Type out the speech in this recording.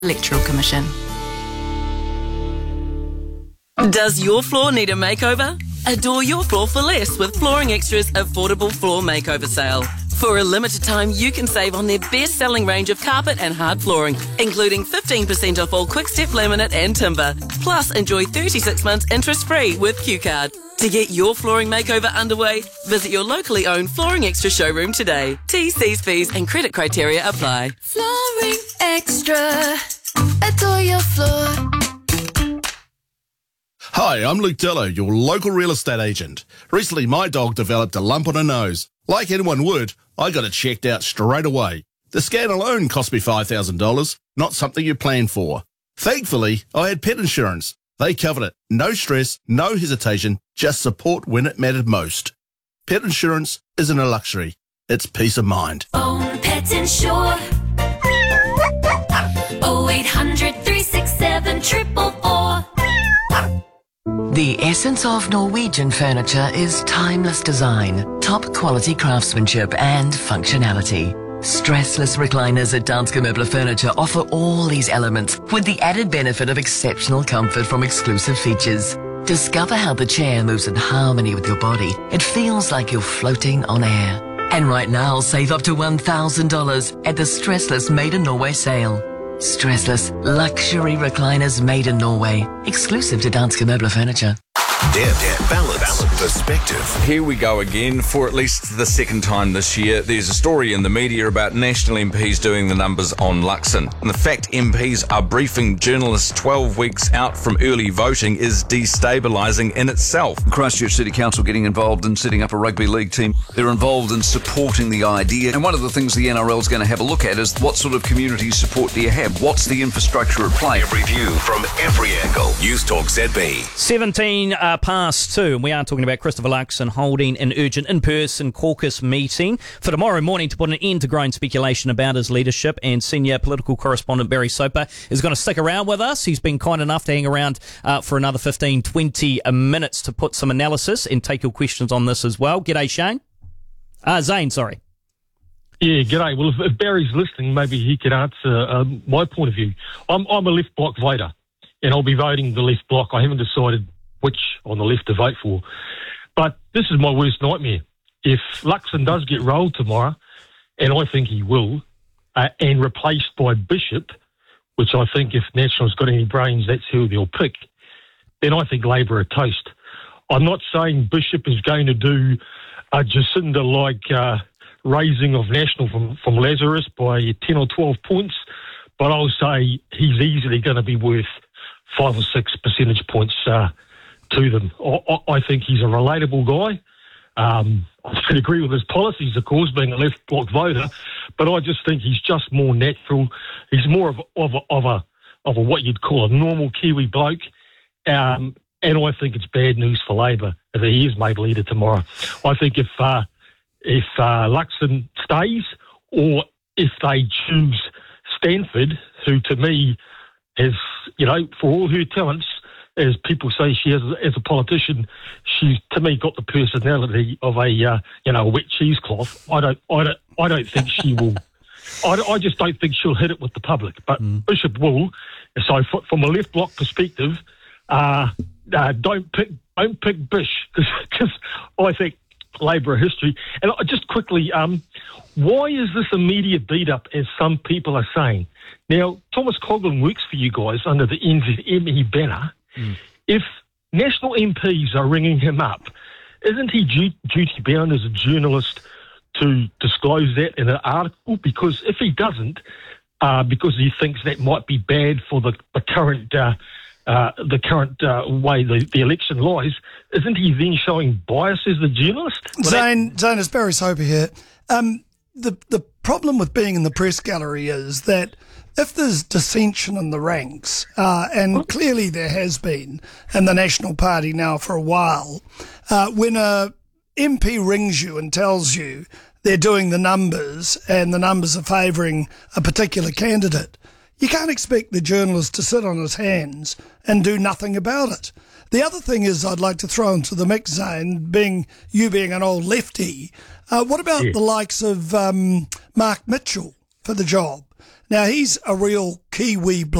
Electoral Commission. Does your floor need a makeover? Adore your floor for less with Flooring Extra's affordable floor makeover sale. For a limited time, you can save on their best-selling range of carpet and hard flooring, including 15% off all Quick-Step laminate and timber. Plus, enjoy 36 months interest-free with Q-Card. To get your flooring makeover underway, visit your locally owned Flooring Extra showroom today. T's, C's, fees and credit criteria apply. Flooring Extra. Adore your floor. Hi, I'm Luke Dello, your local real estate agent. Recently, my dog developed a lump on her nose. Like anyone would, I got it checked out straight away. The scan alone cost me $5,000, not something you plan for. Thankfully, I had pet insurance. They covered it. No stress, no hesitation, just support when it mattered most. Pet insurance isn't a luxury. It's peace of mind. Own Pet Insure. 0800 367 444. The essence of Norwegian furniture is timeless design, top quality craftsmanship and functionality. Stressless recliners at Danske Møbler Furniture offer all these elements with the added benefit of exceptional comfort from exclusive features. Discover how the chair moves in harmony with your body. It feels like you're floating on air. And right now, save up to $1,000 at the Stressless Made in Norway sale. Stressless luxury recliners made in Norway, exclusive to Danske Møbler Furniture. Balance, perspective. Here we go again for at least the second time this year. There's a story in the media about National MPs doing the numbers on Luxon. And the fact MPs are briefing journalists 12 weeks out from early voting is destabilising in itself. Christchurch City Council getting involved in setting up a rugby league team. They're involved in supporting the idea. And one of the things the NRL is going to have a look at is what sort of community support do you have? What's the infrastructure at play? Every view from every angle. News Talk ZB. 17 past 2, and we are talking about Christopher Luxon holding an urgent in-person caucus meeting for tomorrow morning to put an end to growing speculation about his leadership. And senior political correspondent Barry Soper is going to stick around with us. He's been kind enough to hang around for another 15-20 minutes to put some analysis and take your questions on this as well. G'day, Shane. Zane, sorry. Yeah, g'day. Well, if Barry's listening, maybe he could answer my point of view. I'm a left bloc voter, and I'll be voting the left bloc. I haven't decided which on the left to vote for. But this is my worst nightmare. If Luxon does get rolled tomorrow, and I think he will, and replaced by Bishop, which I think if National's got any brains, that's who they'll pick, then I think Labour are toast. I'm not saying Bishop is going to do a Jacinda-like raising of National from Lazarus by 10 or 12 points, but I'll say he's easily going to be worth 5 or 6 percentage points to them. I think he's a relatable guy. I don't agree with his policies, of course, being a left bloc voter, but I just think he's just more natural. He's more of a what you'd call a normal Kiwi bloke, and I think it's bad news for Labour if he is made leader tomorrow. I think if Luxon stays, or if they choose Stanford, who to me has, for all her talents, as people say she has as a politician, she's to me got the personality of a wet cheesecloth. I don't think she will. I just don't think she'll hit it with the public. But Bishop will. So from a left bloc perspective, don't pick Bish, because I think Labour history. And just quickly, why is this a media beat up, as some people are saying? Now, Thomas Coughlin works for you guys under the NZME banner. If National MPs are ringing him up, isn't he duty bound as a journalist to disclose that in an article? Because if he doesn't, because he thinks that might be bad for the current way the election lies, isn't he then showing bias as the journalist? Zane, it's Barry Soper here. The problem with being in the press gallery is that if there's dissension in the ranks, and clearly there has been in the National Party now for a while, when a MP rings you and tells you they're doing the numbers and the numbers are favouring a particular candidate, you can't expect the journalist to sit on his hands and do nothing about it. The other thing is I'd like to throw into the mix, Zane, being an old lefty, what about the likes of Mark Mitchell? for the job. Now, he's a real Kiwi